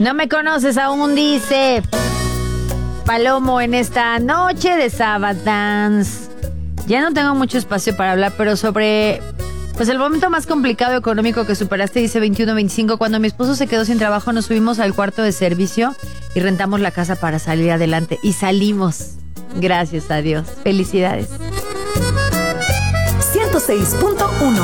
No me conoces aún, dice Palomo, en esta noche de Sabadance. Ya no tengo mucho espacio para hablar, pero sobre pues el momento más complicado económico que superaste, dice 2125. Cuando mi esposo se quedó sin trabajo, nos subimos al cuarto de servicio y rentamos la casa para salir adelante. Y salimos. Gracias a Dios. Felicidades. 106.1